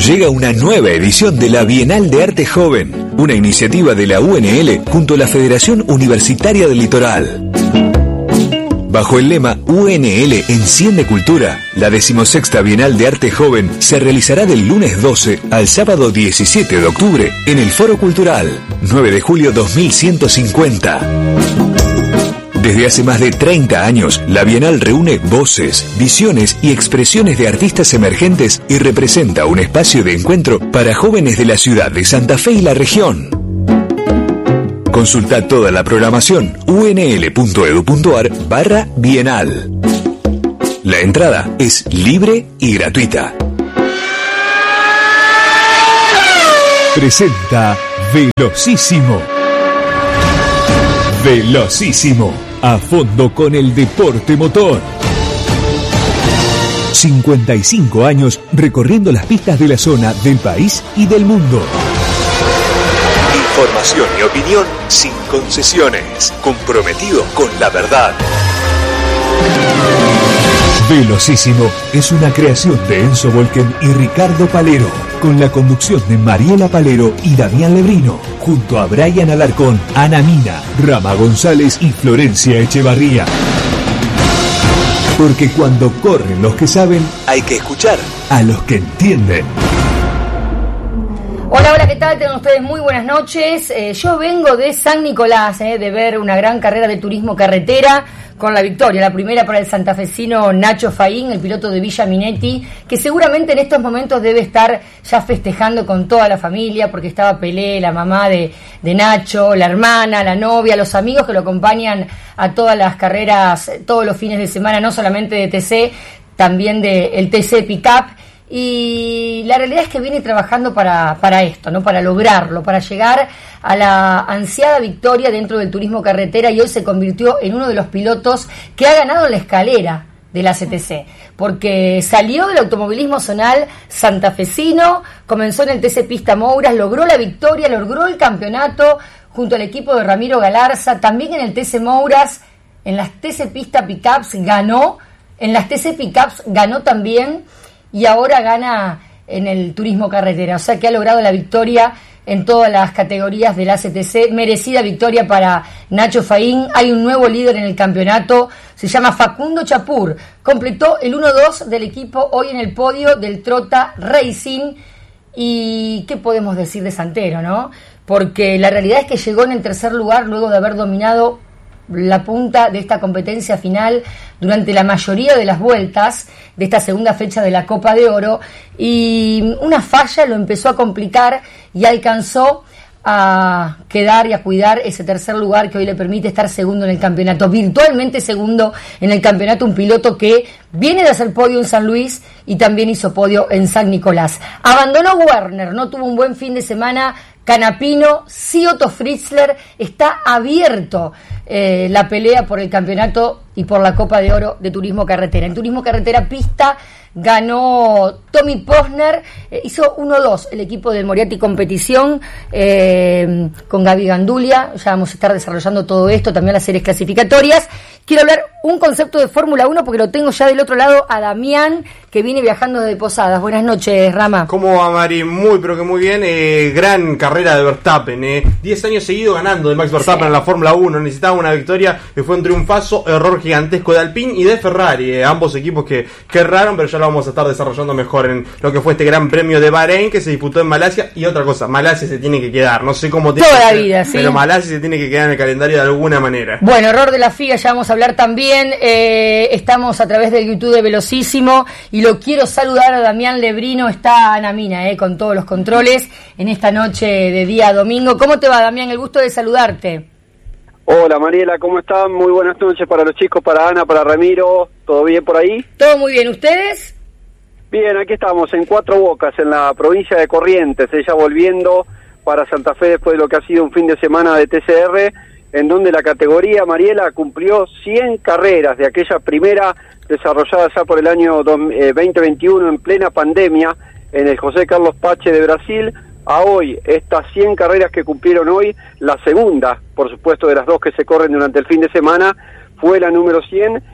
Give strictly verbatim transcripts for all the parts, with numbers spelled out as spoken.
Llega una nueva edición de la Bienal de Arte Joven, una iniciativa de la U N L junto a la Federación Universitaria del Litoral. Bajo el lema U N L Enciende Cultura, la decimosexta Bienal de Arte Joven se realizará del lunes doce al sábado diecisiete de octubre en el Foro Cultural, nueve de julio dos mil ciento cincuenta. Desde hace más de treinta años, la Bienal reúne voces, visiones y expresiones de artistas emergentes y representa un espacio de encuentro para jóvenes de la ciudad de Santa Fe y la región. Consulta toda la programación unl.edu.ar barra Bienal. La entrada es libre y gratuita. Presenta Velocísimo. Velocísimo. A fondo con el deporte motor. cincuenta y cinco años recorriendo las pistas de la zona, del país y del mundo. Información y opinión sin concesiones. Comprometido con la verdad. Velocísimo es una creación de Enzo Volken y Ricardo Palero, con la conducción de Mariela Palero y Damián Lebrino, junto a Brian Alarcón, Ana Mina, Rama González y Florencia Echevarría. Porque cuando corren los que saben, hay que escuchar a los que entienden. Hola, hola, ¿qué tal? Tengan ustedes muy buenas noches. Eh, yo vengo de San Nicolás, eh, de ver una gran carrera de turismo carretera con la victoria, la primera para el santafesino Nacho Faín, el piloto de Villa Minetti, que seguramente en estos momentos debe estar ya festejando con toda la familia, porque estaba Pelé, la mamá de, de Nacho, la hermana, la novia, los amigos que lo acompañan a todas las carreras, todos los fines de semana, no solamente de T C, también del T C Pickup. Y la realidad es que viene trabajando para, para esto, ¿no? Para lograrlo, para llegar a la ansiada victoria dentro del turismo carretera, y hoy se convirtió en uno de los pilotos que ha ganado la escalera de la C T C, porque salió del automovilismo zonal santafesino, comenzó en el T C Pista Mouras, logró la victoria, logró el campeonato junto al equipo de Ramiro Galarza, también en el T C Mouras, en las T C Pista Pickups ganó, en las T C Pickups ganó también, y ahora gana en el turismo carretera, o sea que ha logrado la victoria en todas las categorías de la C T C, merecida victoria para Nacho Faín. Hay un nuevo líder en el campeonato, se llama Facundo Chapur, completó el uno dos del equipo hoy en el podio del Trota Racing. Y ¿qué podemos decir de Santero, no? Porque la realidad es que llegó en el tercer lugar luego de haber dominado la punta de esta competencia final durante la mayoría de las vueltas de esta segunda fecha de la Copa de Oro, y una falla lo empezó a complicar y alcanzó a quedar y a cuidar ese tercer lugar que hoy le permite estar segundo en el campeonato, virtualmente segundo en el campeonato, un piloto que viene de hacer podio en San Luis y también hizo podio en San Nicolás. Abandonó Werner, no tuvo un buen fin de semana Canapino, sí Otto Fritzler, está abierto eh, la pelea por el campeonato y por la Copa de Oro de Turismo Carretera. En Turismo Carretera Pista ganó Tommy Posner, eh, hizo uno dos el equipo del Moriarty Competición eh, con Gaby Gandulia. Ya vamos a estar desarrollando todo esto, también las series clasificatorias. Quiero hablar un concepto de Fórmula uno porque lo tengo ya del otro lado a Damián, que viene viajando desde Posadas. Buenas noches, Rama. ¿Cómo va, Mari? Muy, pero que muy bien. Eh, gran carrera de Verstappen. Eh. Diez años seguidos ganando de Max Verstappen, sí, en la Fórmula uno. Necesitaba una victoria que fue un triunfazo, error gigantesco de Alpine y de Ferrari. Eh. Ambos equipos que, que erraron, pero ya lo vamos a estar desarrollando mejor en lo que fue este gran premio de Bahrein que se disputó en Malasia. Y otra cosa, Malasia se tiene que quedar. No sé cómo tiene toda que la ser, vida, sí, pero Malasia se tiene que quedar en el calendario de alguna manera. Bueno, error de la F I A, ya vamos a hablar también. Eh, estamos a través del YouTube de Velocísimo y lo quiero saludar a Damián Lebrino. Está Ana Mina eh, con todos los controles en esta noche de día domingo. ¿Cómo te va, Damián? El gusto de saludarte. Hola, Mariela, ¿cómo están? Muy buenas noches para los chicos, para Ana, para Ramiro. ¿Todo bien por ahí? Todo muy bien, ¿ustedes? Bien, aquí estamos en Cuatro Bocas, en la provincia de Corrientes, ella volviendo para Santa Fe después de lo que ha sido un fin de semana de T C R, en donde la categoría, Mariela, cumplió cien carreras de aquella primera desarrollada ya por el año veinte veintiuno en plena pandemia en el José Carlos Pache de Brasil, a hoy, estas cien carreras que cumplieron hoy, la segunda, por supuesto, de las dos que se corren durante el fin de semana, fue la número cien,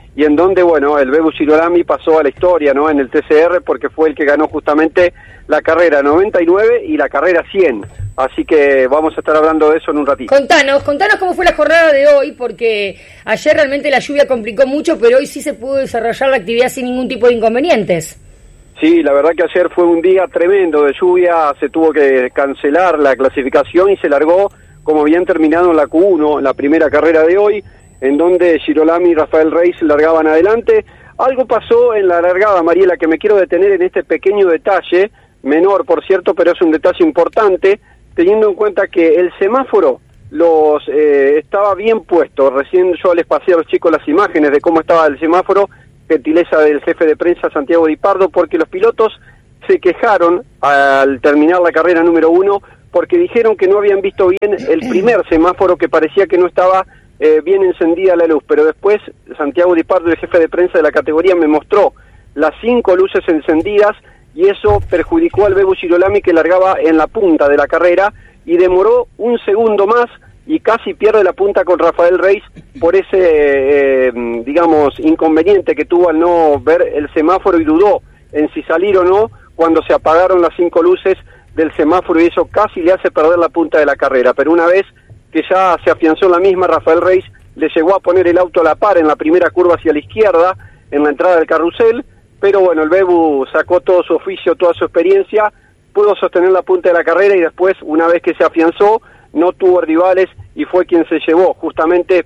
y en donde, bueno, el Bebu Girolami pasó a la historia, ¿no?, en el T C R, porque fue el que ganó justamente la carrera noventa y nueve y la carrera cien. Así que vamos a estar hablando de eso en un ratito. Contanos, contanos cómo fue la jornada de hoy, porque ayer realmente la lluvia complicó mucho, pero hoy sí se pudo desarrollar la actividad sin ningún tipo de inconvenientes. Sí, la verdad que ayer fue un día tremendo de lluvia, se tuvo que cancelar la clasificación y se largó como habían terminado en la Q uno, en la primera carrera de hoy, en donde Girolami y Rafael Reis largaban adelante. Algo pasó en la largada, Mariela, que me quiero detener en este pequeño detalle, menor por cierto, pero es un detalle importante, teniendo en cuenta que el semáforo los eh, estaba bien puesto. Recién yo les pasé a los chicos las imágenes de cómo estaba el semáforo, gentileza del jefe de prensa Santiago Di Pardo, porque los pilotos se quejaron al terminar la carrera número uno, porque dijeron que no habían visto bien el primer semáforo, que parecía que no estaba eh, bien encendida la luz, pero después Santiago Di Pardo, el jefe de prensa de la categoría, me mostró las cinco luces encendidas, y eso perjudicó al Bebu Girolami, que largaba en la punta de la carrera y demoró un segundo más y casi pierde la punta con Rafael Reis por ese, eh, digamos, inconveniente que tuvo al no ver el semáforo y dudó en si salir o no cuando se apagaron las cinco luces del semáforo, y eso casi le hace perder la punta de la carrera. Pero una vez que ya se afianzó en la misma, Rafael Reis le llegó a poner el auto a la par en la primera curva hacia la izquierda, en la entrada del carrusel. Pero bueno, el Bebu sacó todo su oficio, toda su experiencia, pudo sostener la punta de la carrera y después, una vez que se afianzó, no tuvo rivales y fue quien se llevó justamente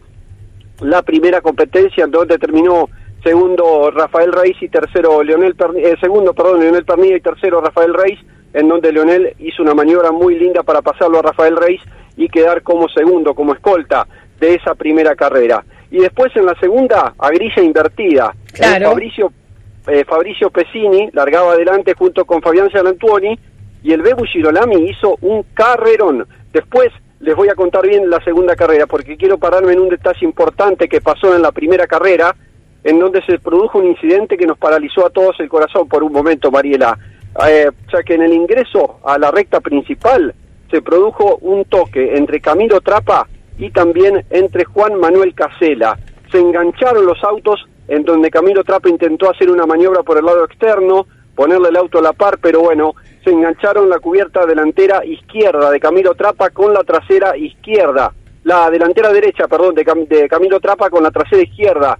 la primera competencia, donde terminó segundo Rafael Reis y tercero Leonel Perni- eh, segundo, perdón, Leonel Pernilla y tercero Rafael Reis, en donde Leonel hizo una maniobra muy linda para pasarlo a Rafael Reis y quedar como segundo, como escolta de esa primera carrera. Y después en la segunda, a grilla invertida. Claro. Eh, Fabricio Eh, Fabricio Pesini largaba adelante junto con Fabián Gianantuoni, y el Bebu Girolami hizo un carrerón. Después les voy a contar bien la segunda carrera, porque quiero pararme en un detalle importante que pasó en la primera carrera, en donde se produjo un incidente que nos paralizó a todos el corazón por un momento, Mariela, eh, ya que en el ingreso a la recta principal se produjo un toque entre Camilo Trapa y también entre Juan Manuel Casela. Se engancharon los autos, en donde Camilo Trapa intentó hacer una maniobra por el lado externo, ponerle el auto a la par, pero bueno, se engancharon la cubierta delantera izquierda de Camilo Trapa con la trasera izquierda, la delantera derecha, perdón, de, Cam- de Camilo Trapa con la trasera izquierda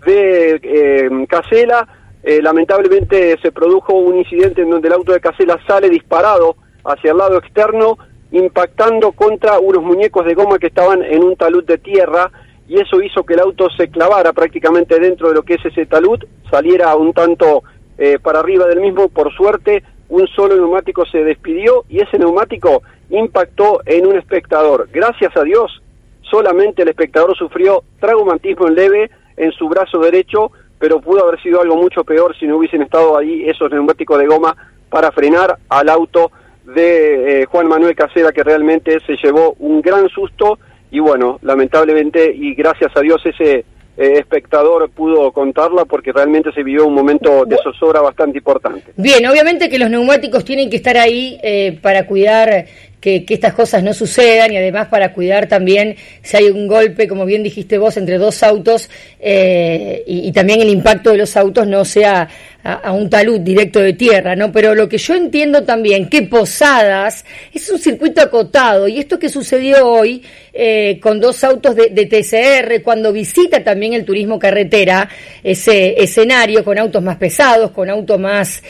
de eh, Casela. Eh, lamentablemente se produjo un incidente en donde el auto de Casela sale disparado hacia el lado externo, impactando contra unos muñecos de goma que estaban en un talud de tierra, y eso hizo que el auto se clavara prácticamente dentro de lo que es ese talud, saliera un tanto eh, para arriba del mismo. Por suerte, un solo neumático se despidió y ese neumático impactó en un espectador. Gracias a Dios, solamente el espectador sufrió traumatismo en leve en su brazo derecho, pero pudo haber sido algo mucho peor si no hubiesen estado ahí esos neumáticos de goma para frenar al auto de eh, Juan Manuel Casera, que realmente se llevó un gran susto. Y bueno, lamentablemente, y gracias a Dios, ese eh, espectador pudo contarla, porque realmente se vivió un momento de zozobra bastante importante. Bien, obviamente que los neumáticos tienen que estar ahí eh, para cuidar que, que estas cosas no sucedan, y además para cuidar también si hay un golpe, como bien dijiste vos, entre dos autos, eh, y, y también el impacto de los autos no sea a, a un talud directo de tierra, ¿no? Pero lo que yo entiendo también, que Posadas es un circuito acotado, y esto que sucedió hoy eh, con dos autos de, de T C R, cuando visita también el turismo carretera, ese escenario con autos más pesados, con autos más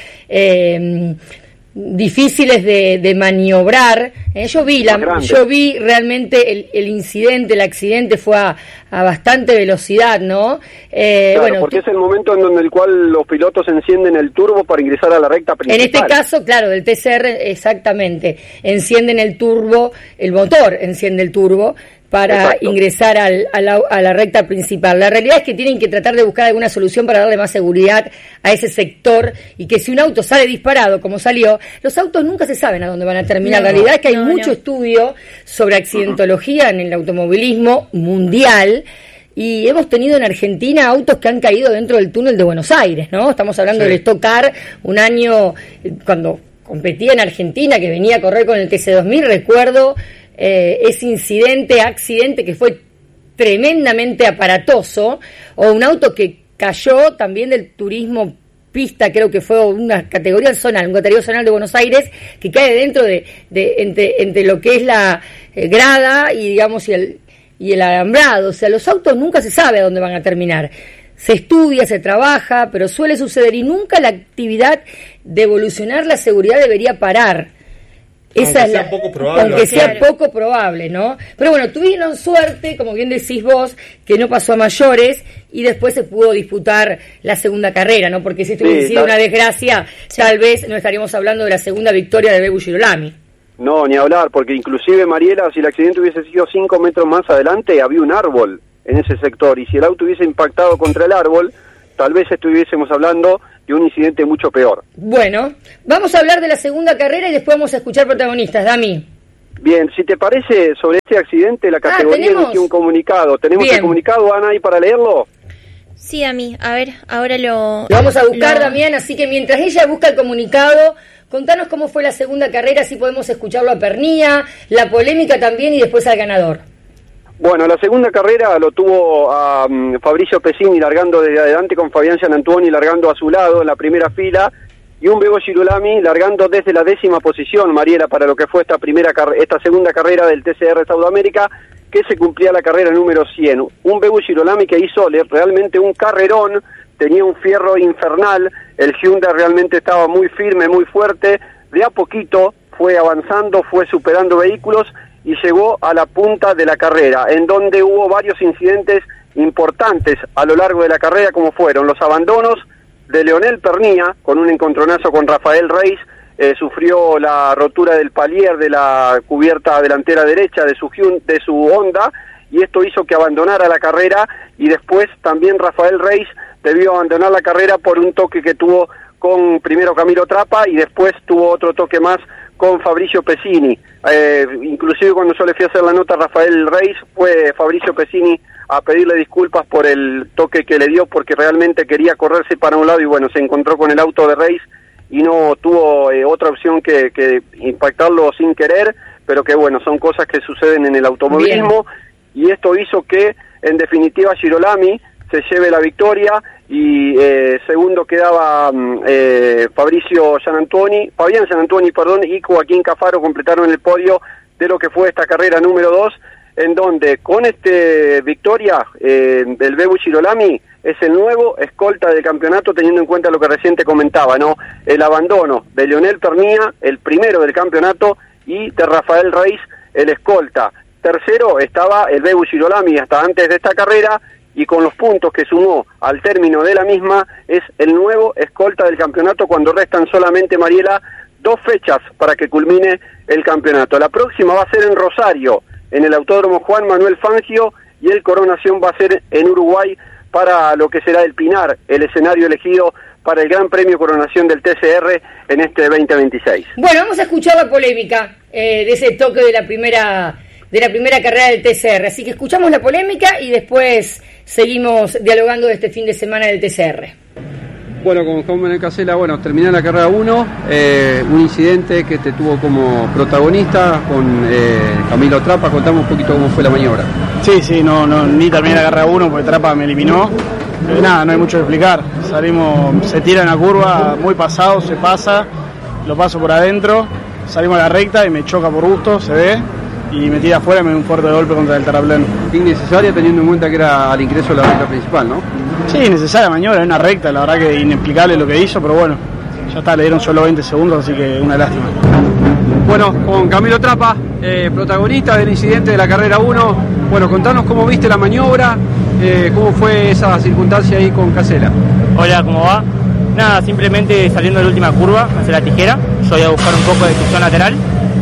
eh, difíciles de, de maniobrar. Eh, yo vi la, yo vi realmente el, el incidente, el accidente fue a, a bastante velocidad, ¿no? Eh, claro, bueno, porque es el momento en donde el cual los pilotos encienden el turbo para ingresar a la recta principal. En este caso, claro, del T C R, exactamente, encienden el turbo, el motor enciende el turbo para Exacto. ingresar al, a, la, a la recta principal. La realidad es que tienen que tratar de buscar alguna solución para darle más seguridad a ese sector, y que si un auto sale disparado, como salió, los autos nunca se saben a dónde van a terminar. No, la realidad es que hay no, mucho no. estudio sobre accidentología uh-huh. en el automovilismo mundial, y hemos tenido en Argentina autos que han caído dentro del túnel de Buenos Aires, ¿no? Estamos hablando sí. del Stock Car, un año cuando competía en Argentina, que venía a correr con el T C dos mil, recuerdo Eh, ese incidente, accidente que fue tremendamente aparatoso, o un auto que cayó también del turismo pista, creo que fue una categoría zonal, un categoría zonal de Buenos Aires, que cae dentro de, de entre, entre lo que es la eh, grada y digamos y el, y el alambrado. O sea, los autos nunca se sabe a dónde van a terminar. Se estudia, se trabaja, pero suele suceder y nunca la actividad de evolucionar la seguridad debería parar. Esa aunque es sea la, poco probable. aunque sea Claro. poco probable, ¿no? Pero bueno, tuvieron suerte, como bien decís vos, que no pasó a mayores y después se pudo disputar la segunda carrera, ¿no? Porque si esto hubiese Sí, sido la- una desgracia, tal vez no estaríamos hablando de la segunda victoria de Bebu Girolami. No, ni hablar, porque inclusive, Mariela, si el accidente hubiese sido cinco metros más adelante, había un árbol en ese sector, y si el auto hubiese impactado contra el árbol, tal vez estuviésemos hablando de un incidente mucho peor. Bueno, vamos a hablar de la segunda carrera y después vamos a escuchar protagonistas. Dami. Bien, si te parece, sobre este accidente, la categoría ¿tenemos? emitió un comunicado. ¿Tenemos Bien. el comunicado, Ana, ahí para leerlo? Sí, a mí. A ver, ahora lo... Lo vamos a buscar, lo- Damián, así que mientras ella busca el comunicado, contanos cómo fue la segunda carrera, así podemos escucharlo a Pernía, la polémica también y después al ganador. Bueno, la segunda carrera lo tuvo a um, Fabricio Pesini largando desde adelante con Fabián Gianantuoni largando a su lado en la primera fila y un Bebo Girolami largando desde la décima posición, Mariela, para lo que fue esta primera car- esta segunda carrera del T C R Sudamérica, que se cumplía la carrera número cien. Un Bebo Girolami que hizo le- realmente un carrerón, tenía un fierro infernal, el Hyundai realmente estaba muy firme, muy fuerte, de a poquito fue avanzando, fue superando vehículos y llegó a la punta de la carrera, en donde hubo varios incidentes importantes a lo largo de la carrera, como fueron los abandonos de Leonel Pernía, con un encontronazo con Rafael Reis, eh, sufrió la rotura del palier de la cubierta delantera derecha de su, Hyun- de su Honda, y esto hizo que abandonara la carrera, y después también Rafael Reis debió abandonar la carrera por un toque que tuvo con primero Camilo Trapa y después tuvo otro toque más con Fabricio Pesini. Eh, inclusive cuando yo le fui a hacer la nota a Rafael Reis, fue Fabricio Pesini a pedirle disculpas por el toque que le dio, porque realmente quería correrse para un lado y bueno, se encontró con el auto de Reis y no tuvo eh, otra opción que, que impactarlo sin querer, pero que bueno, son cosas que suceden en el automovilismo. Bien. Y esto hizo que en definitiva Girolami se lleve la victoria y eh, segundo quedaba eh, Fabricio Gianantuoni, Fabián Gianantuoni, perdón, y Joaquín Cafaro completaron el podio de lo que fue esta carrera número dos, en donde con este victoria eh, el Bebu Girolami es el nuevo escolta del campeonato, teniendo en cuenta lo que recién te comentaba, ¿no? El abandono de Leonel Pernía, el primero del campeonato, y de Rafael Reis, el escolta. Tercero estaba el Bebu Girolami hasta antes de esta carrera, y con los puntos que sumó al término de la misma, es el nuevo escolta del campeonato cuando restan solamente, Mariela, dos fechas para que culmine el campeonato. La próxima va a ser en Rosario, en el Autódromo Juan Manuel Fangio, y el Coronación va a ser en Uruguay para lo que será el Pinar, el escenario elegido para el Gran Premio Coronación del T C R en este veinte veintiséis. Bueno, vamos a escuchar la polémica eh, de ese toque de la primera de la primera carrera del T C R. Así que escuchamos la polémica y después seguimos dialogando de este fin de semana del T C R. Bueno, con Juan Manuel Casella, bueno, terminé la carrera uno, eh, un incidente que te tuvo como protagonista con eh, Camilo Trapa. Contame un poquito cómo fue la maniobra. Sí, sí, no, no, ni terminé la carrera uno porque Trapa me eliminó. Pero nada, no hay mucho que explicar. Salimos, se tira en la curva, muy pasado, se pasa, lo paso por adentro, salimos a la recta y me choca por gusto, se ve, y me tira afuera y me da un fuerte golpe contra el terraplén. Innecesaria teniendo en cuenta que era al ingreso de la recta principal, ¿no? Sí, necesaria maniobra, es una recta, la verdad que inexplicable lo que hizo, pero bueno, ya está, le dieron solo veinte segundos, así que una lástima. Bueno, con Camilo Trapa, eh, protagonista del incidente de la carrera uno, bueno, contanos cómo viste la maniobra, eh, cómo fue esa circunstancia ahí con Casella. Hola, ¿cómo va? Nada, simplemente saliendo de la última curva, hacia la tijera, yo voy a buscar un poco de discusión lateral.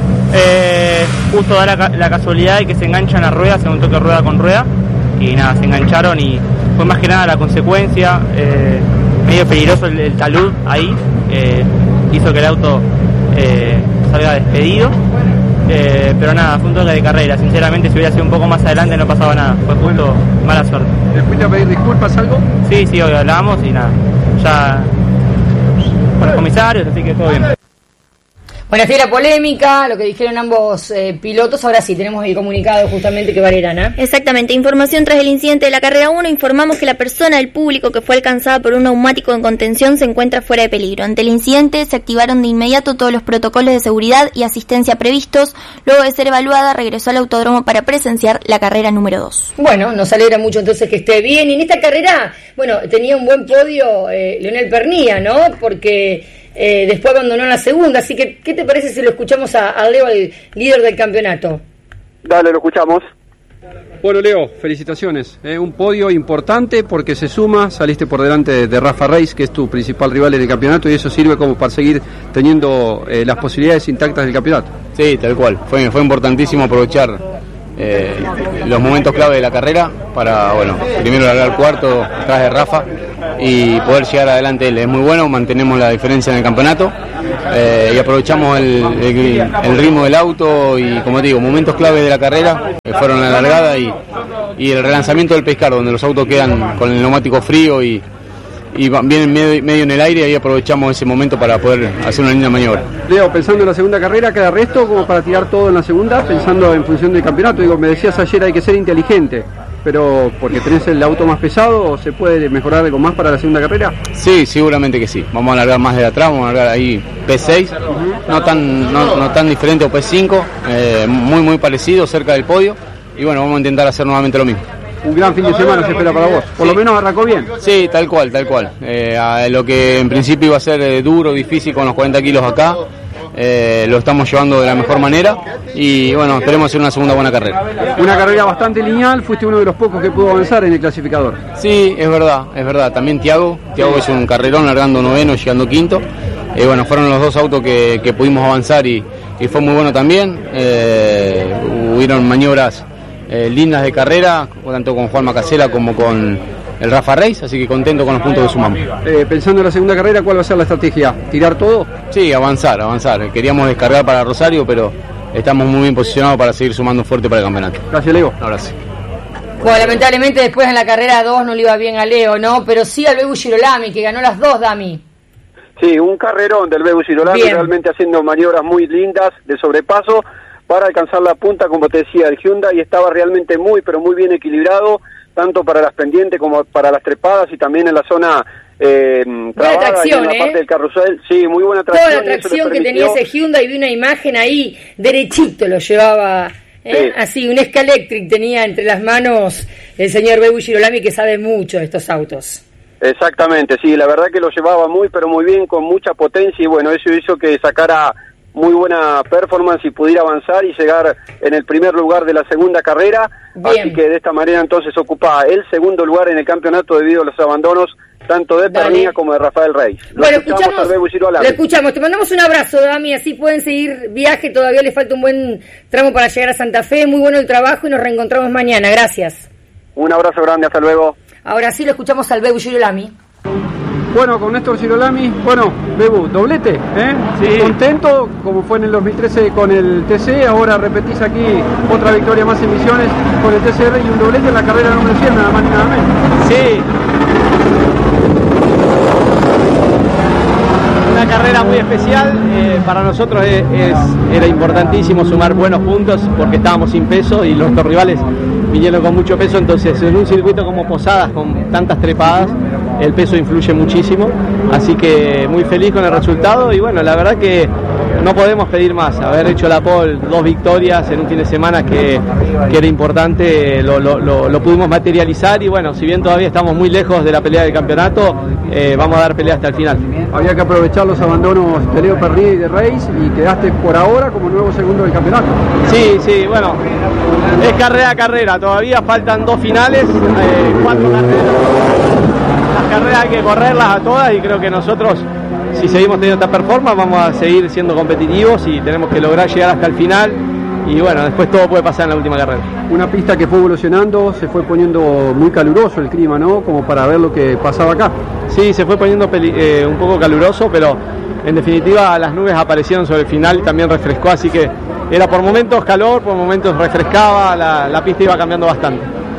Eh, justo da la, la casualidad de que se enganchan las ruedas, en un toque rueda con rueda, y nada, se engancharon y fue más que nada la consecuencia, eh, medio peligroso el, el talud ahí, eh, hizo que el auto eh, salga despedido, eh, pero nada, fue un toque de carrera, sinceramente si hubiera sido un poco más adelante no pasaba nada, fue justo mala suerte. ¿Te fuiste a pedir disculpas, algo? Sí, sí, hoy hablamos y nada, ya con los comisarios, así que todo bien. Bueno, así la polémica, lo que dijeron ambos eh, pilotos. Ahora sí, tenemos el comunicado justamente que Valera, ¿no? Exactamente. Información tras el incidente de la carrera uno. Informamos que la persona del público que fue alcanzada por un neumático en contención se encuentra fuera de peligro. Ante el incidente se activaron de inmediato todos los protocolos de seguridad y asistencia previstos. Luego de ser evaluada, regresó al autódromo para presenciar la carrera número dos. Bueno, nos alegra mucho entonces que esté bien. Y en esta carrera, bueno, tenía un buen podio eh, Leonel Pernía, ¿no? Porque... Eh, después abandonó la segunda, así que ¿qué te parece si lo escuchamos a, a Leo, el líder del campeonato? Dale, lo escuchamos. Bueno, Leo, felicitaciones. Eh, un podio importante porque se suma, saliste por delante de, de Rafa Reis, que es tu principal rival en el campeonato, y eso sirve como para seguir teniendo eh, las posibilidades intactas del campeonato. Sí, tal cual. Fue, fue importantísimo aprovechar eh, los momentos clave de la carrera para, bueno, primero largar cuarto atrás de Rafa y poder llegar adelante él. Es muy bueno, mantenemos la diferencia en el campeonato eh, y aprovechamos el, el, el ritmo del auto y, como te digo, momentos clave de la carrera que fueron la largada y, y el relanzamiento del Pescar, donde los autos quedan con el neumático frío y, y vienen medio, medio en el aire, y ahí aprovechamos ese momento para poder hacer una linda maniobra. Leo, pensando en la segunda carrera, ¿queda resto como para tirar todo en la segunda, pensando en función del campeonato? Digo, me decías ayer, hay que ser inteligente, pero porque tenés el auto más pesado, ¿o se puede mejorar algo más para la segunda carrera? Sí, seguramente que sí. Vamos a largar más de atrás, vamos a largar ahí P seis, uh-huh. no tan no, no tan diferente, o P cinco, eh, muy muy parecido, cerca del podio, y bueno, vamos a intentar hacer nuevamente lo mismo. Un gran fin de semana se espera para vos, por sí. Lo menos arrancó bien. Sí, tal cual, tal cual. Eh, a lo que en principio iba a ser eh, duro, difícil con los cuarenta kilos acá, eh, lo estamos llevando de la mejor manera y bueno, esperemos hacer una segunda buena carrera. Una carrera bastante lineal, fuiste uno de los pocos que pudo avanzar en el clasificador. Sí, es verdad, es verdad. También Thiago, Thiago hizo un carrerón largando noveno y llegando quinto. Eh, bueno, fueron los dos autos que, que pudimos avanzar y, y fue muy bueno también. Eh, hubieron maniobras Eh, lindas de carrera, tanto con Juan Macasela como con el Rafa Reis, así que contento con los puntos que sumamos. Eh, pensando en la segunda carrera, ¿cuál va a ser la estrategia? ¿Tirar todo? Sí, avanzar, avanzar. Queríamos descargar para Rosario, pero estamos muy bien posicionados para seguir sumando fuerte para el campeonato. Gracias, Leo. Un abrazo. Bueno, lamentablemente después en la carrera dos no le iba bien a Leo, ¿no? Pero sí al Bebu Girolami, que ganó las dos, Dami. Sí, un carrerón del Bebu Girolami, realmente haciendo maniobras muy lindas de sobrepaso para alcanzar la punta, como te decía, el Hyundai, y estaba realmente muy, pero muy bien equilibrado, tanto para las pendientes como para las trepadas, y también en la zona eh, trabada, tracción, y en la ¿eh? parte del carrusel. Sí, muy buena tracción. Toda la tracción que tenía ese Hyundai, vi una imagen ahí, derechito lo llevaba, ¿eh? Sí. Así, un Scalectric tenía entre las manos el señor Bebu Girolami, que sabe mucho de estos autos. Exactamente, sí, la verdad que lo llevaba muy, pero muy bien, con mucha potencia, y bueno, eso hizo que sacara muy buena performance y pudiera avanzar y llegar en el primer lugar de la segunda carrera. Bien. Así que de esta manera entonces ocupa el segundo lugar en el campeonato debido a los abandonos tanto de Pernía como de Rafael Reis. Lo bueno, escuchamos, escuchamos lo escuchamos, te mandamos un abrazo, Dami, así pueden seguir viaje, todavía le falta un buen tramo para llegar a Santa Fe, muy bueno el trabajo y nos reencontramos mañana, gracias. Un abrazo grande, hasta luego. Ahora sí lo escuchamos al Bebu Girolami. Bueno, con Néstor Girolami, bueno, Bebu, doblete, ¿eh? Sí. Contento, como fue en el dos mil trece con el T C, ahora repetís aquí otra victoria más en Misiones con el T C R y un doblete en la carrera número cien, nada más ni nada menos. Sí. Una carrera muy especial, eh, para nosotros es, es, era importantísimo sumar buenos puntos porque estábamos sin peso y los rivales vinieron con mucho peso, entonces en un circuito como Posadas, con tantas trepadas, el peso influye muchísimo, así que muy feliz con el resultado y bueno, la verdad que no podemos pedir más, haber hecho la pole, dos victorias en un fin de semana que, que era importante, lo, lo, lo, lo pudimos materializar y bueno, si bien todavía estamos muy lejos de la pelea del campeonato, eh, vamos a dar pelea hasta el final. Había que aprovechar los abandonos de Leo Pernía y de Reis y quedaste por ahora como nuevo segundo del campeonato. Sí, sí, bueno, es carrera a carrera, todavía faltan dos finales, eh, cuatro carreras. Las carreras hay que correrlas a todas y creo que nosotros, si seguimos teniendo esta performance, vamos a seguir siendo competitivos y tenemos que lograr llegar hasta el final y bueno, después todo puede pasar en la última carrera. Una pista que fue evolucionando, se fue poniendo muy caluroso el clima, ¿no? Como para ver lo que pasaba acá. Sí, se fue poniendo peli- eh, un poco caluroso, pero en definitiva las nubes aparecieron sobre el final y también refrescó, así que era por momentos calor, por momentos refrescaba, la, la pista iba cambiando bastante.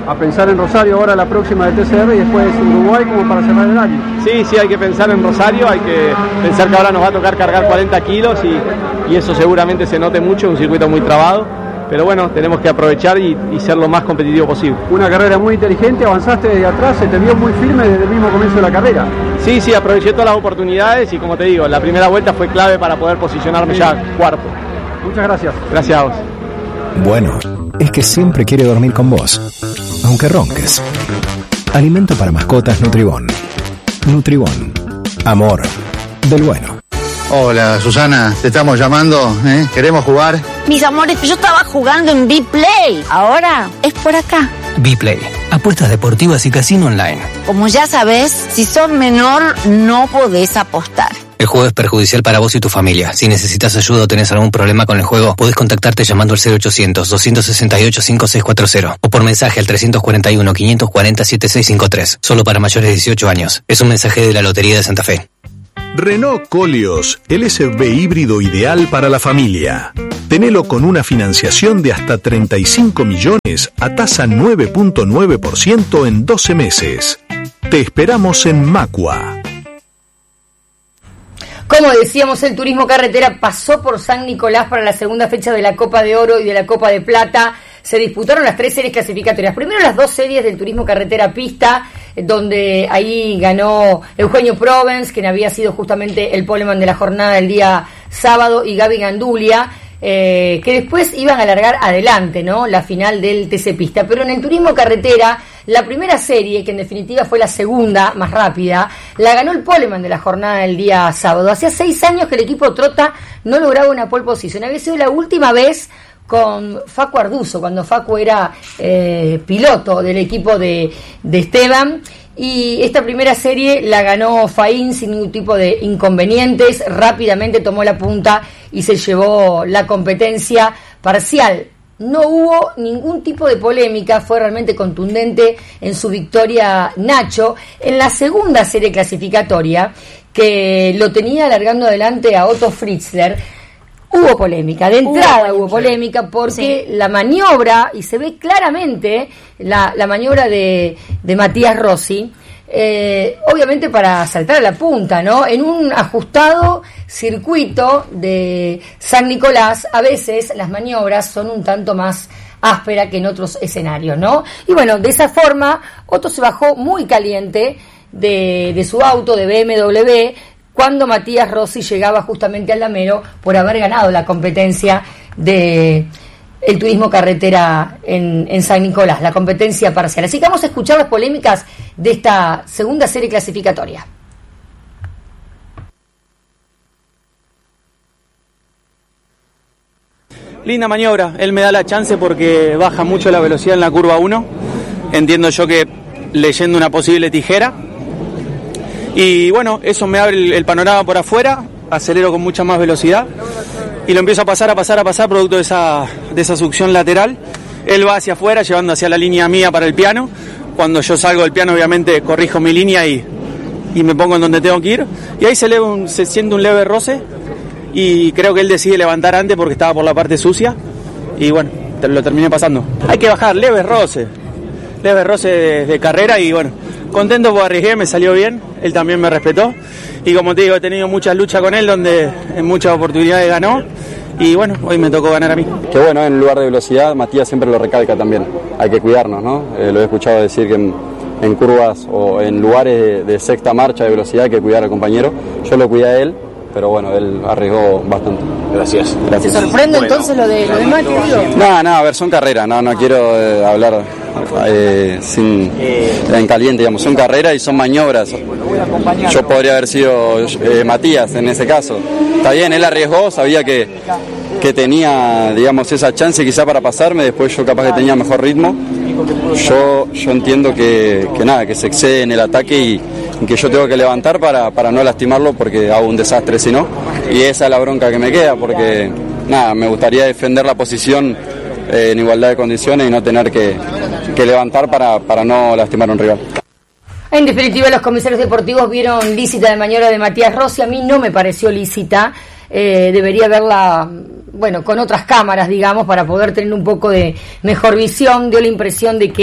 a pensar en Rosario ahora la próxima de T C R y después Uruguay como para cerrar el año. Sí, sí, hay que pensar en Rosario, hay que pensar que ahora nos va a tocar cargar cuarenta kilos y, y eso seguramente se note mucho, un circuito muy trabado, pero bueno, tenemos que aprovechar y, y ser lo más competitivo posible. Una carrera muy inteligente, avanzaste desde atrás, se te vio muy firme desde el mismo comienzo de la carrera. Sí, sí, aproveché todas las oportunidades y como te digo, la primera vuelta fue clave para poder posicionarme ya cuarto. Muchas gracias. Gracias a vos. Bueno, es que siempre quiere dormir con vos, aunque ronques. Alimento para mascotas Nutribón. Nutribón. Amor del bueno. Hola, Susana, te estamos llamando, ¿eh? ¿Queremos jugar? Mis amores, yo estaba jugando en B-Play. Ahora es por acá. B-Play. Apuestas deportivas y casino online. Como ya sabes, si sos menor, no podés apostar. El juego es perjudicial para vos y tu familia. Si necesitas ayuda o tenés algún problema con el juego, podés contactarte llamando al cero ochocientos, doscientos sesenta y ocho, cincuenta y seis cuarenta o por mensaje al trescientos cuarenta y uno, quinientos cuarenta, setenta y seis cincuenta y tres. Solo para mayores de dieciocho años. Es un mensaje de la Lotería de Santa Fe. Renault Koleos, el S U V híbrido ideal para la familia. Tenelo con una financiación de hasta treinta y cinco millones a tasa nueve punto nueve por ciento en doce meses. Te esperamos en Macua. Como decíamos, el turismo carretera pasó por San Nicolás para la segunda fecha de la Copa de Oro y de la Copa de Plata. Se disputaron las tres series clasificatorias. Primero las dos series del turismo carretera pista, donde ahí ganó Eugenio Provence, quien había sido justamente el poleman de la jornada del día sábado, y Gaby Gandulia, eh, que después iban a alargar adelante, ¿no?, la final del T C Pista. Pero en el turismo carretera, la primera serie, que en definitiva fue la segunda más rápida, la ganó el poleman de la jornada del día sábado. Hacía seis años que el equipo Trota no lograba una pole position. Había sido la última vez con Facu Arduzo, cuando Facu era eh, piloto del equipo de, de Esteban. Y esta primera serie la ganó Faín sin ningún tipo de inconvenientes, rápidamente tomó la punta y se llevó la competencia parcial. No hubo ningún tipo de polémica, fue realmente contundente en su victoria Nacho. En la segunda serie clasificatoria, que lo tenía alargando adelante a Otto Fritzler, hubo polémica, de entrada hubo, hubo polémica porque sí, la maniobra, y se ve claramente la, la maniobra de, de Matías Rossi, eh, obviamente para saltar a la punta, ¿no? En un ajustado circuito de San Nicolás, a veces las maniobras son un tanto más ásperas que en otros escenarios, ¿no? Y bueno, de esa forma, Otto se bajó muy caliente de, de su auto de B M W, cuando Matías Rossi llegaba justamente al Lamero por haber ganado la competencia de el turismo carretera en, en San Nicolás, la competencia parcial. Así que vamos a escuchar las polémicas de esta segunda serie clasificatoria. Linda maniobra, él me da la chance porque baja mucho la velocidad en la curva uno. Entiendo yo que leyendo una posible tijera. Y bueno, eso me abre el, el panorama por afuera, acelero con mucha más velocidad y lo empiezo a pasar, a pasar, a pasar, producto de esa, de esa succión lateral. Él va hacia afuera, llevando hacia la línea mía para el piano. Cuando yo salgo del piano, obviamente, corrijo mi línea y, y me pongo en donde tengo que ir. Y ahí se, leve un, se siente un leve roce y creo que él decide levantar antes porque estaba por la parte sucia. Y bueno, te, lo terminé pasando. Hay que bajar, leve roce, leve roce de, de carrera y bueno, contento porque arriesgué, me salió bien, él también me respetó y como te digo, he tenido muchas luchas con él donde en muchas oportunidades ganó y bueno, hoy me tocó ganar a mí. Que bueno, en lugar de velocidad, Matías siempre lo recalca también, hay que cuidarnos, ¿no? Eh, lo he escuchado decir que en, en curvas o en lugares de, de sexta marcha de velocidad hay que cuidar al compañero, yo lo cuidé a él, pero bueno, él arriesgó bastante. Gracias. Gracias. ¿Te sorprende bueno, entonces lo de, lo de Mati? No, no, a ver, son carreras, no, no quiero eh, hablar eh, sin, en caliente, digamos, son carreras y son maniobras. Yo podría haber sido eh, Matías en ese caso. Está bien, él arriesgó, sabía que, que tenía, digamos, esa chance quizá para pasarme, después yo capaz que tenía mejor ritmo. Yo, yo entiendo que, que nada, que se excede en el ataque y que yo tengo que levantar para, para no lastimarlo porque hago un desastre si no, y esa es la bronca que me queda porque nada, me gustaría defender la posición eh, en igualdad de condiciones y no tener que, que levantar para, para no lastimar a un rival. En definitiva, los comisarios deportivos vieron lícita la maniobra de Matías Rossi. A mí no me pareció lícita, eh, debería verla, bueno, con otras cámaras, digamos, para poder tener un poco de mejor visión. Dio la impresión de que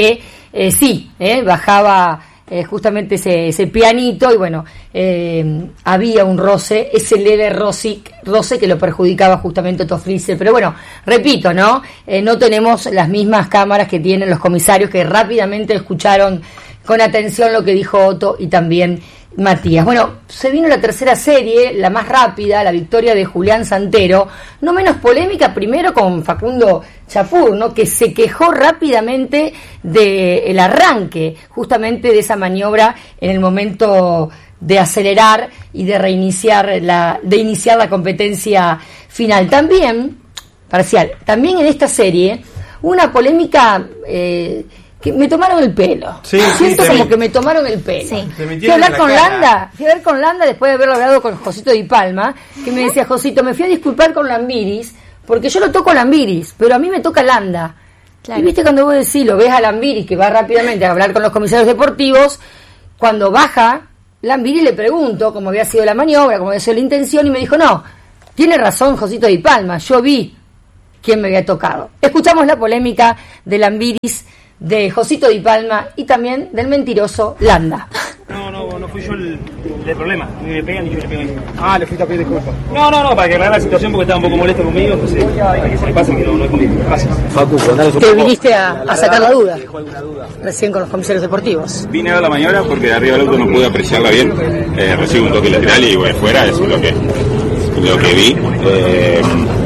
eh, sí, eh, bajaba eh, justamente ese, ese pianito y bueno, eh, había un roce, ese leve roce, roce que lo perjudicaba justamente Otto Fritzel. Pero bueno, repito, ¿no? Eh, no tenemos las mismas cámaras que tienen los comisarios que rápidamente escucharon con atención lo que dijo Otto y también Matías. Bueno, se vino la tercera serie, la más rápida, la victoria de Julián Santero, no menos polémica, primero con Facundo Chapur, ¿no? Que se quejó rápidamente del arranque, justamente de esa maniobra en el momento de acelerar y de reiniciar la, de iniciar la competencia final. También, parcial, también en esta serie, una polémica eh, que me tomaron el pelo. Sí, Siento sí, como vi. que me tomaron el pelo. Sí. Fui a hablar con cara. Landa, fui a hablar con Landa después de haber hablado con Josito Di Palma, que me decía, Josito, me fui a disculpar con Lambiris, porque yo lo toco a Lambiris, pero a mí me toca Landa. Claro. Y viste cuando vos decís, lo ves a Lambiris, que va rápidamente a hablar con los comisarios deportivos, cuando baja, Lambiris le pregunto cómo había sido la maniobra, cómo había sido la intención, y me dijo, no, tiene razón Josito Di Palma, yo vi quién me había tocado. Escuchamos la polémica de Lambiris, de Josito Di Palma y también del mentiroso Landa. No, no, no fui yo el, el problema. Ni me pegan ni yo le pego. Ah, le fuiste a pedir disculpas. No, no, no, para que arreglar la situación porque estaba un poco molesto conmigo, entonces para que se le pase que no, no es conmigo. Gracias. Facu, te viniste a, a sacar la duda recién con los comisarios deportivos. Vine a ver la maniobra porque de arriba del auto no pude apreciarla bien. Eh, recibo un toque lateral y bueno, fuera, eso es lo que, lo que vi. Eh,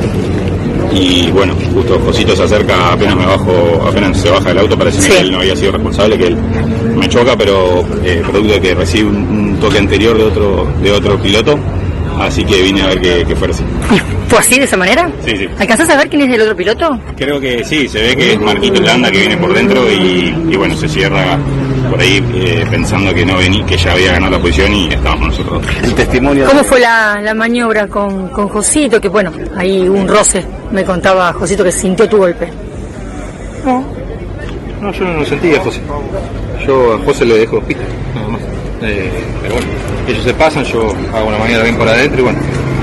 y bueno, justo Josito se acerca, apenas me bajo, apenas se baja del auto, parece sí. que él no había sido responsable, que él me choca, pero eh, producto de que recibe un, un toque anterior de otro de otro piloto, así que vine a ver que, que fuera así. ¿Fue así, de esa manera? Sí, sí. ¿Alcanzás a ver quién es el otro piloto? Creo que sí, se ve que es Marquito Landa que viene por dentro y, y bueno, se cierra por ahí eh, pensando que no vení, que ya había ganado la posición y estábamos nosotros. El testimonio. ¿Cómo fue la, la maniobra con, con Josito? Que bueno, hay un roce, me contaba Josito que sintió tu golpe. No, no, yo no lo sentí a José. Yo a José le dejo pista, nada más. Eh, pero bueno, ellos se pasan, yo hago una maniobra bien por adentro y bueno,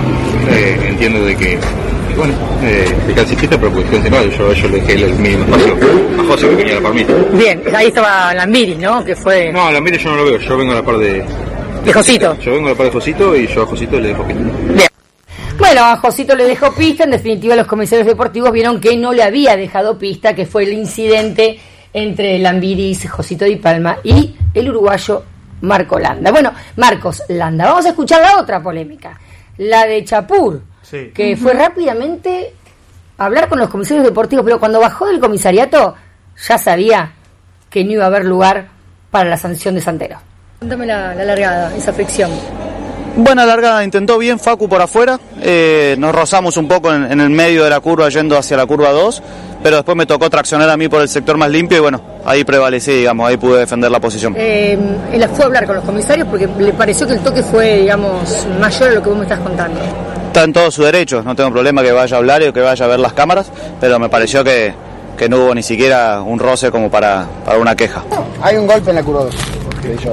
eh, entiendo de que, bueno, eh, de calcicita, pero por cuestión de yo, yo le dejé el mínimo espacio a José que venía a la par mía. Bien, ahí estaba Lambiris, ¿no? Que fue... No, Lambiris yo no lo veo, yo vengo a la par de... ¿De Josito? Yo vengo a la par de Josito y yo a Josito le dejo pista. Bien. Bueno, a Josito le dejó pista, en definitiva los comisarios deportivos vieron que no le había dejado pista, que fue el incidente entre Lambiris, Josito Di Palma y el uruguayo Marco Landa. Bueno, Marcos Landa, vamos a escuchar la otra polémica, la de Chapur, sí. que uh-huh. fue rápidamente a hablar con los comisarios deportivos, pero cuando bajó del comisariato ya sabía que no iba a haber lugar para la sanción de Santero. Cuéntame la, la largada, esa fricción. Buena largada, intentó bien Facu por afuera, eh, nos rozamos un poco en, en el medio de la curva yendo hacia la curva dos, pero después me tocó traccionar a mí por el sector más limpio y bueno, ahí prevalecí, digamos, ahí pude defender la posición. Eh, él fue a hablar con los comisarios porque le pareció que el toque fue, digamos, mayor a lo que vos me estás contando. Está en todos sus derechos, no tengo problema que vaya a hablar o que vaya a ver las cámaras, pero me pareció que, que no hubo ni siquiera un roce como para, para una queja. Hay un golpe en la curva dos, porque yo...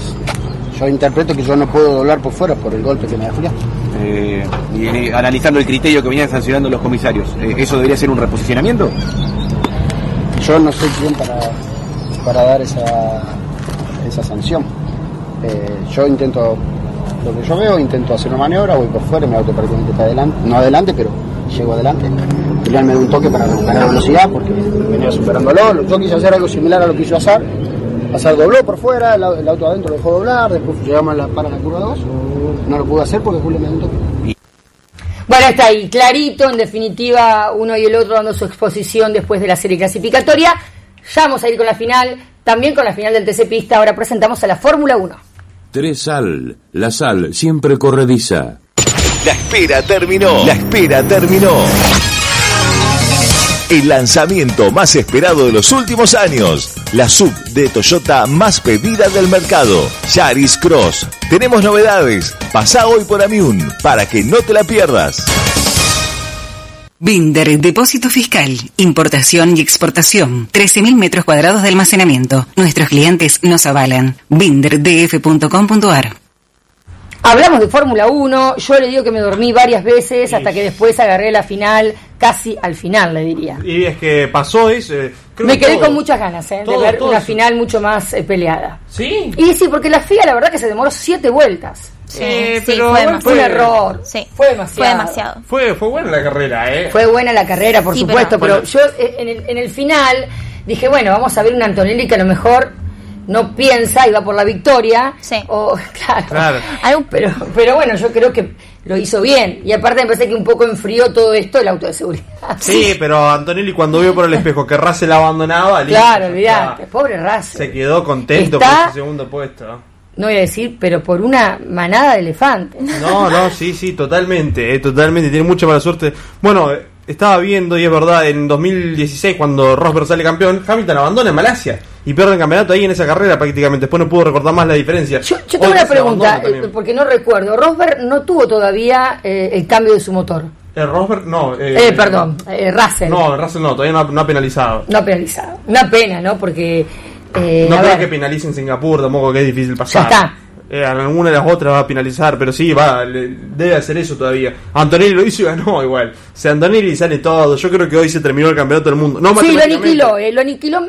Yo interpreto que yo no puedo doblar por fuera por el golpe que me da Julián. Eh, y eh, analizando el criterio que venían sancionando los comisarios, eh, ¿eso debería ser un reposicionamiento? Yo no soy quien para, para dar esa, esa sanción. Eh, yo intento, lo que yo veo, intento hacer una maniobra, voy por fuera, mi auto prácticamente está adelante, no adelante, pero llego adelante. Julián me da un toque para ganar velocidad porque venía superándolo. Yo quise hacer algo similar a lo que hizo Azar. Azar dobló por fuera, el, el auto adentro lo dejó doblar, después llegamos a la, para la curva dos, no lo pude hacer porque Julio me dio un toque. Bueno, está ahí, clarito, en definitiva, uno y el otro dando su exposición después de la serie clasificatoria. Ya vamos a ir con la final, también con la final del T C Pista, ahora presentamos a la Fórmula uno. Tres Sal, la sal siempre corrediza. La espera terminó, la espera terminó. El lanzamiento más esperado de los últimos años. La sub de Toyota más pedida del mercado. Yaris Cross. Tenemos novedades. Pasá hoy por Amiun para que no te la pierdas. Binder, depósito fiscal, importación y exportación. trece mil metros cuadrados de almacenamiento. Nuestros clientes nos avalan. binder d f punto com punto a r. Hablamos de Fórmula uno, yo le digo que me dormí varias veces hasta que después agarré la final casi al final, le diría. Y es que pasó eso. Eh, creo Me que quedé todo, con muchas ganas eh, todo, de ver todo una eso. final mucho más eh, peleada. ¿Sí? Y sí, porque la F I A la verdad que se demoró siete vueltas. Sí, Eh, sí, pero fue, igual demasiado. Fue un error. Sí, Fue demasiado. Fue demasiado. Fue, fue buena la carrera, ¿eh? Fue buena la carrera, por Sí, supuesto, pero, pero- yo eh, en el, en el final dije, bueno, vamos a ver un Antonelli que a lo mejor no piensa y va por la victoria. Sí. O, claro. Claro. Algo- Pero, pero bueno, yo creo que lo hizo bien. Y aparte me parece que un poco enfrió todo esto el auto de seguridad. Sí, pero Antonelli cuando vio por el espejo que Russell abandonaba, listo, Claro, ya olvidate. está. Pobre Russell. Se quedó contento Está- por ese segundo puesto. No voy a decir, pero por una manada de elefantes. No, no, sí, sí, totalmente, eh, totalmente, tiene mucha mala suerte. Bueno, eh, estaba viendo, y es verdad, en dos mil dieciséis, cuando Rosberg sale campeón, Hamilton abandona en Malasia y pierde el campeonato ahí en esa carrera prácticamente. Después no pudo recordar más la diferencia. Yo, yo tengo Hoy una se pregunta, abandona también. eh, porque no recuerdo. Rosberg no tuvo todavía eh, el cambio de su motor. Eh, Rosberg, no. Eh, Eh, perdón, eh, Russell. No, Russell no, todavía no, ha- no ha penalizado. No penalizado. Una pena, ¿no? Porque. Eh, No a creo ver, que penalice en Singapur, tampoco que es difícil pasar. Ya está. Eh, en alguna de las otras va a penalizar, pero sí, va, le- debe hacer eso todavía. Antonelli lo hizo y ganó igual. O sea, Antonelli sale todo. Yo creo que hoy se terminó el campeonato del mundo. No sí, lo matemáticamente. aniquiló, eh, lo aniquiló